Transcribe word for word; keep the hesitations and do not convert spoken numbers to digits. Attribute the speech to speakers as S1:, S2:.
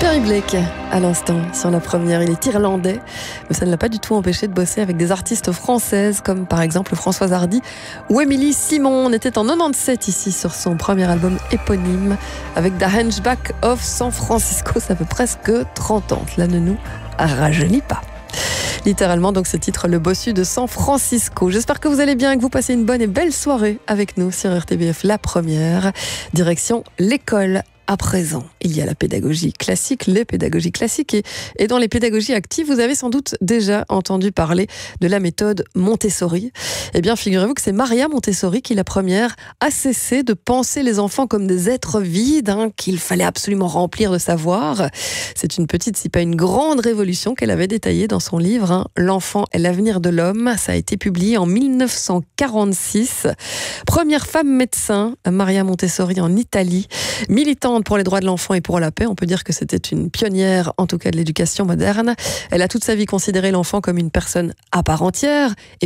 S1: Jerry Blake, à l'instant, sur la première. Il est irlandais, mais ça ne l'a pas du tout empêché de bosser avec des artistes françaises, comme par exemple Françoise Hardy ou Émilie Simon. On était en quatre-vingt-dix-sept ici sur son premier album éponyme, avec The Hunchback of San Francisco. Ça fait presque trente ans. Cela ne nous rajeunit pas. Littéralement, donc, ce titre, Le Bossu de San Francisco. J'espère que vous allez bien et que vous passez une bonne et belle soirée avec nous sur R T B F, la première. Direction l'école. À présent, il y a la pédagogie classique, les pédagogies classiques et, et dans les pédagogies actives, vous avez sans doute déjà entendu parler de la méthode Montessori. Eh bien, figurez-vous que c'est Maria Montessori qui, la première, a cessé de penser les enfants comme des êtres vides, hein, qu'il fallait absolument remplir de savoir. C'est une petite, si pas une grande révolution qu'elle avait détaillée dans son livre, hein, L'enfant est l'avenir de l'homme. Ça a été publié en mille neuf cent quarante-six. Première femme médecin, Maria Montessori en Italie, militante pour les droits de l'enfant et pour la paix. On peut dire que c'était une pionnière, en tout cas de l'éducation moderne. Elle a toute sa vie considéré l'enfant comme une personne à part entière et